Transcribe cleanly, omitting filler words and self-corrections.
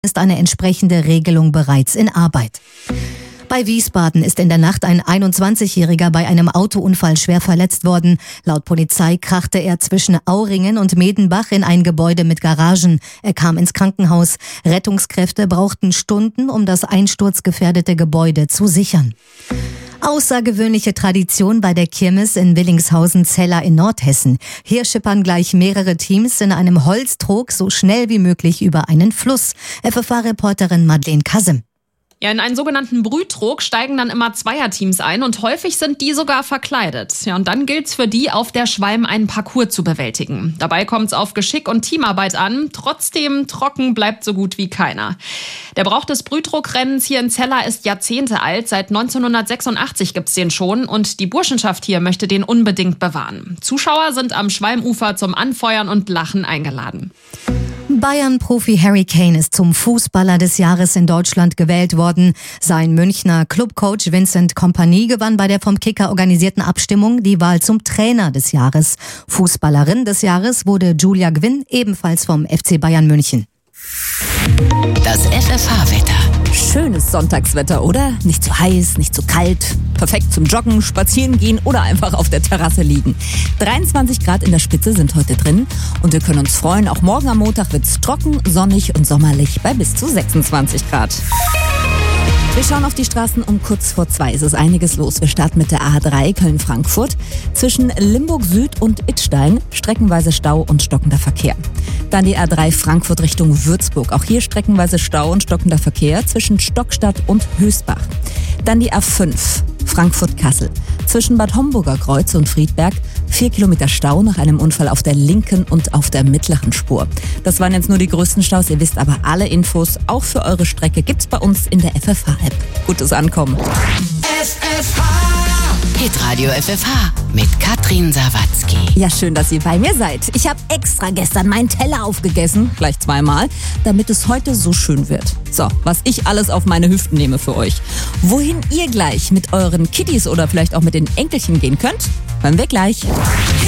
ist eine entsprechende Regelung bereits in Arbeit. Bei Wiesbaden ist in der Nacht ein 21-Jähriger bei einem Autounfall schwer verletzt worden. Laut Polizei krachte er zwischen Auringen und Medenbach in ein Gebäude mit Garagen. Er kam ins Krankenhaus. Rettungskräfte brauchten Stunden, um das einsturzgefährdete Gebäude zu sichern. Außergewöhnliche Tradition bei der Kirmes in Willingshausen-Zeller in Nordhessen. Hier schippern gleich mehrere Teams in einem Holztrog so schnell wie möglich über einen Fluss. FFH-Reporterin Madeleine Kasem. Ja, in einen sogenannten Brühtrog steigen dann immer Zweierteams ein und häufig sind die sogar verkleidet. Ja, und dann gilt's für die, auf der Schwalm einen Parcours zu bewältigen. Dabei kommt's auf Geschick und Teamarbeit an. Trotzdem, trocken bleibt so gut wie keiner. Der Brauch des Brühtrogrennens hier in Zeller ist Jahrzehnte alt. Seit 1986 gibt's den schon und die Burschenschaft hier möchte den unbedingt bewahren. Zuschauer sind am Schwalmufer zum Anfeuern und Lachen eingeladen. Bayern-Profi Harry Kane ist zum Fußballer des Jahres in Deutschland gewählt worden. Sein Münchner Clubcoach Vincent Kompany gewann bei der vom Kicker organisierten Abstimmung die Wahl zum Trainer des Jahres. Fußballerin des Jahres wurde Julia Gwynn, ebenfalls vom FC Bayern München. Das FFH-Wetter. Schönes Sonntagswetter, oder? Nicht zu heiß, nicht zu kalt. Perfekt zum Joggen, Spazieren gehen oder einfach auf der Terrasse liegen. 23 Grad in der Spitze sind heute drin und wir können uns freuen, auch morgen am Montag wird's trocken, sonnig und sommerlich bei bis zu 26 Grad. Wir schauen auf die Straßen um kurz vor 2. Es ist einiges los. Wir starten mit der A3 Köln-Frankfurt. Zwischen Limburg Süd und Idstein streckenweise Stau und stockender Verkehr. Dann die A3 Frankfurt Richtung Würzburg. Auch hier streckenweise Stau und stockender Verkehr zwischen Stockstadt und Höchstbach. Dann die A5 Frankfurt-Kassel. Zwischen Bad Homburger Kreuz und Friedberg 4 Kilometer Stau nach einem Unfall auf der linken und auf der mittleren Spur. Das waren jetzt nur die größten Staus. Ihr wisst aber, alle Infos, auch für eure Strecke, gibt's bei uns in der FFH-App. Gutes Ankommen. FFH. Hitradio FFH mit Katrin Sawatzki. Ja, schön, dass ihr bei mir seid. Ich habe extra gestern meinen Teller aufgegessen, gleich zweimal, damit es heute so schön wird. So, was ich alles auf meine Hüften nehme für euch. Wohin ihr gleich mit euren Kiddies oder vielleicht auch mit den Enkelchen gehen könnt, hören wir gleich.